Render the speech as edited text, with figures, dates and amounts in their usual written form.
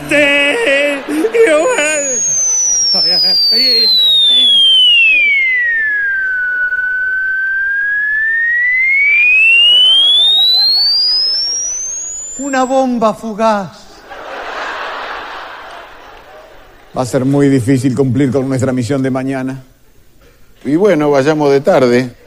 muerte. Una bomba fugaz. Va a ser muy difícil cumplir con nuestra misión de mañana. Y bueno, vayamos de tarde.